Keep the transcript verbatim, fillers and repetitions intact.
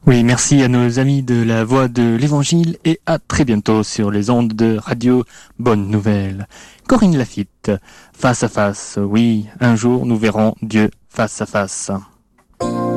Oui, merci à nos amis de la Voix de l'Évangile et à très bientôt sur les ondes de Radio Bonne Nouvelle. Corinne Lafitte, face à face. Oui, un jour nous verrons Dieu face à face.